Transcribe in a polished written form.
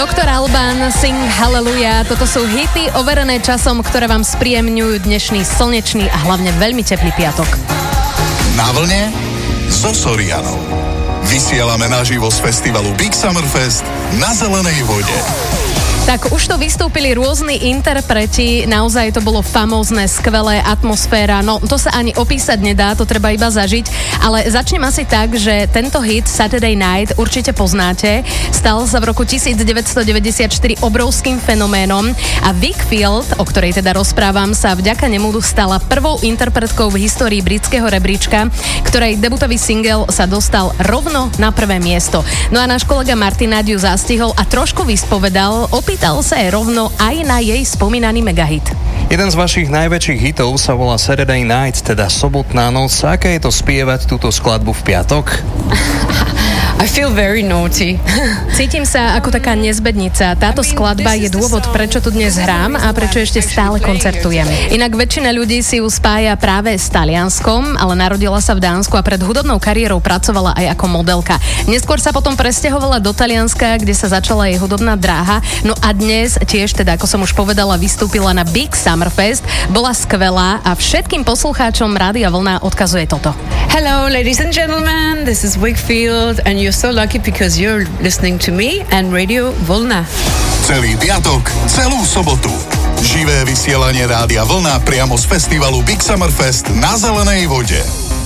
Doktor Alban, Sing Hallelujah. Toto sú hity overené časom, ktoré vám spríjemňujú dnešný slnečný a hlavne veľmi teplý piatok. Na vlne so Sorianou. Vysielame naživo z festivalu Big Summer Fest na zelenej vode. Tak už to vystúpili rôzni interpreti, naozaj to bolo famózne, skvelé, atmosféra, no to sa ani opísať nedá, to treba iba zažiť, ale začnem asi tak, že tento hit Saturday Night určite poznáte, stal sa v roku 1994 obrovským fenoménom a Vic Field, o ktorej teda rozprávam, sa vďaka nemu stala prvou interpretkou v histórii britského rebríčka, ktorej debutový single sa dostal rovno na prvé miesto. No a náš kolega Martin Nádiu zastihol a trošku vyspovedal, opýtal sa aj rovno aj na jej spomínaný megahit. Jeden z vašich najväčších hitov sa volá Saturday Night, teda sobotná noc. Aké je to spievať túto skladbu v piatok? I feel very naughty. Cítim sa ako taká nezbednica. Táto skladba je dôvod, prečo tu dnes hrám a prečo ešte stále koncertujem. Inak väčšina ľudí si ju spája práve s Talianskom, ale narodila sa v Dánsku a pred hudobnou kariérou pracovala aj ako modelka. Neskôr sa potom presťahovala do Talianska, kde sa začala jej hudobná dráha. No a dnes tiež, teda ako som už povedala, vystúpila na Big Summer Fest. Bola skvelá a všetkým poslucháčom Rádia Vlna odkazuje toto. Hello, ladies and gentlemen, this is Wakefield and you're so lucky because you're listening to me and Radio Vlna. Celý piatok, celú sobotu. Živé vysielanie Rádia Vlna priamo z festivalu Big Summer Fest na zelenej vode.